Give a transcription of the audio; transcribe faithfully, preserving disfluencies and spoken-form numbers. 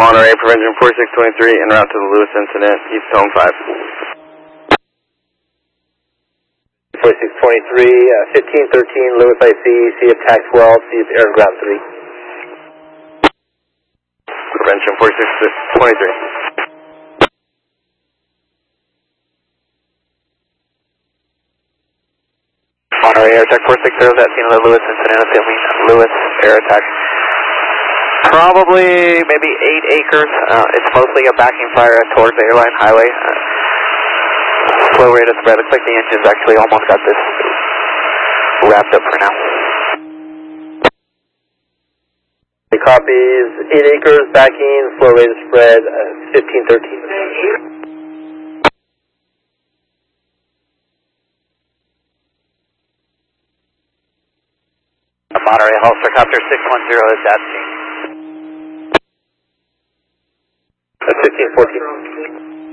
Monterey, prevention four six two three, en route to the Lewis incident, East Tone five. four six two three, uh, fifteen thirteen, Lewis I C, see if tac twelve, see if air and ground three. Prevention four six two three. Monterey, air attack four six zero, that scene of the Lewis incident, assuming Lewis air attack. Probably maybe eight acres. Uh, it's mostly a backing fire towards the airline highway. Uh, slow rate of spread. Looks like the engine's actually almost got this wrapped up for now. It copies eight acres, backing, slow rate of spread, uh, fifteen thirteen. Monterey, Helicopter six one zero is at scene. That's fifteen fourteen.